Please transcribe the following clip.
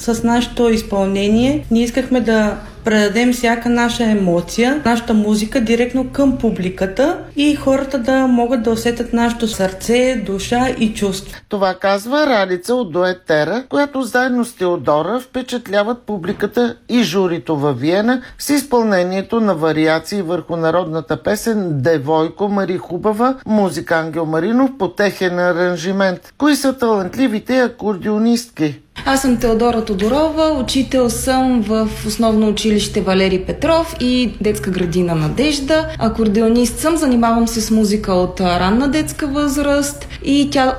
С нашето изпълнение ние искахме да предадем всяка наша емоция, нашата музика директно към публиката и хората да могат да усетят нашето сърце, душа и чувство. Това казва Ралица от дует Тера, която заедно с Теодора впечатляват публиката и журито във Виена с изпълнението на вариации върху народната песен Девойко Мари Хубава, музика Ангел Маринов по техен аранжимент. Кои са талантливите акордеонистки? Аз съм Теодора Тодорова, учител съм в основно училище Валери Петров и детска градина Надежда. Акордеонист съм, занимавам се с музика от ранна детска възраст и тя